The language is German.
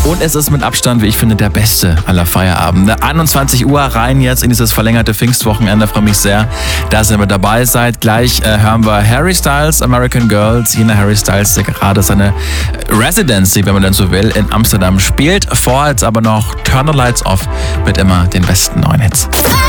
Und es ist mit Abstand, wie ich finde, der beste aller Feierabende. 21 Uhr rein jetzt in dieses verlängerte Pfingstwochenende. Freue mich sehr, dass ihr mit dabei seid. Gleich hören wir Harry Styles, American Girls. Jener Harry Styles, der gerade seine Residency, wenn man denn so will, in Amsterdam spielt. Vorher jetzt aber noch Turn the Lights Off mit immer den besten neuen Hits.